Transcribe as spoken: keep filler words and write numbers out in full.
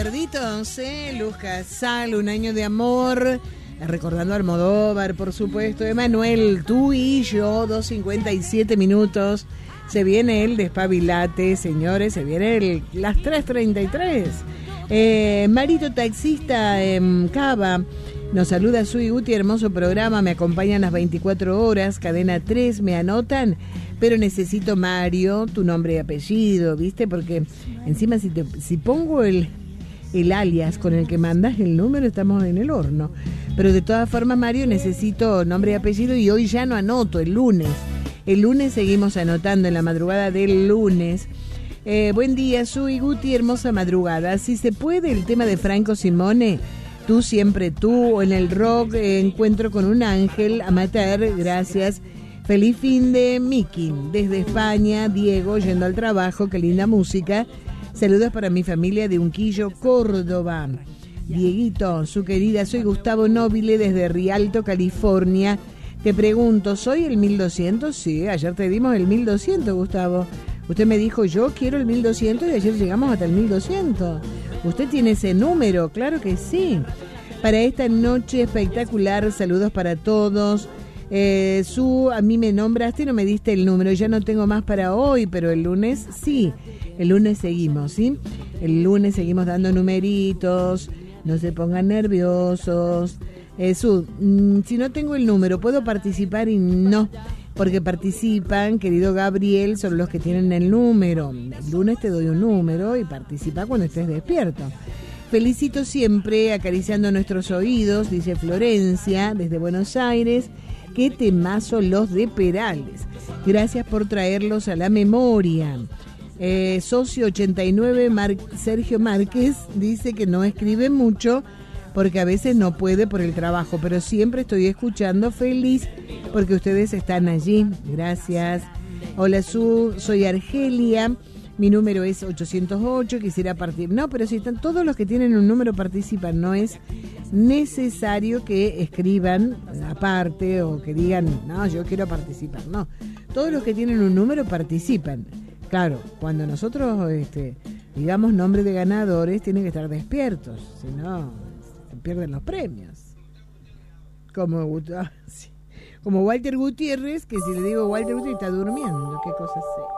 recuerditos, ¿eh? Luz Casal, Un año de amor. Recordando a Almodóvar, por supuesto. Emanuel, tú y yo, dos cincuenta y siete minutos. Se viene el despabilate, señores. Se viene el, las tres treinta y tres. Eh, Marito Taxista en Cava. Nos saluda Sui Guti, hermoso programa. Me acompañan las veinticuatro horas. Cadena tres, me anotan. Pero necesito, Mario, tu nombre y apellido, ¿viste? Porque encima si, te, si pongo el, el alias con el que mandas el número, estamos en el horno. Pero de todas formas, Mario, necesito nombre y apellido y hoy ya no anoto, el lunes. El lunes seguimos anotando, en la madrugada del lunes. Eh, buen día, Sui Guti, hermosa madrugada. Si se puede, el tema de Franco Simone, Tú siempre tú, o en el rock, eh, Encuentro con un ángel, amateur, gracias. Feliz fin de Miki, desde España, Diego, yendo al trabajo, qué linda música. Saludos para mi familia de Unquillo, Córdoba. Dieguito, su querida, soy Gustavo Nobile desde Rialto, California. Te pregunto, ¿soy el mil doscientos? Sí, ayer te dimos el mil doscientos, Gustavo. Usted me dijo, yo quiero el mil doscientos y ayer llegamos hasta el mil doscientos. Usted tiene ese número, claro que sí. Para esta noche espectacular, saludos para todos. Eh, Su, a mí me nombraste y no me diste el número, ya no tengo más para hoy, pero el lunes sí, el lunes seguimos, ¿sí? El lunes seguimos dando numeritos, no se pongan nerviosos. Eh, Su, mm, si no tengo el número, ¿puedo participar? Y no, porque participan, querido Gabriel, son los que tienen el número. El lunes te doy un número y participa cuando estés despierto. Felicito siempre, acariciando nuestros oídos, dice Florencia, desde Buenos Aires. Qué temazo los de Perales. Gracias por traerlos a la memoria. Eh, Socio ochenta y nueve, Mar- Sergio Márquez, dice que no escribe mucho porque a veces no puede por el trabajo, pero siempre estoy escuchando, feliz porque ustedes están allí. Gracias. Hola, Su, soy Argelia. Mi número es ochocientos ocho, quisiera participar. No, pero si están todos los que tienen un número participan, no es necesario que escriban aparte o que digan, no, yo quiero participar. No, todos los que tienen un número participan. Claro, cuando nosotros este, digamos nombre de ganadores, tienen que estar despiertos, si no, se pierden los premios. Como, como Walter Gutiérrez, que si le digo Walter Gutiérrez está durmiendo, qué cosa sé.